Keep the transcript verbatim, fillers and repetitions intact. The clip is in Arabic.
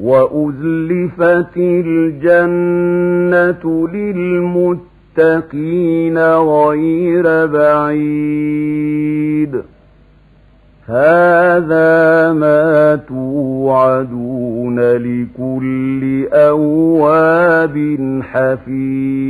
وأزلفت الجنة للمتقين غير بعيد هذا ما توعدون لكل أواب حفيظ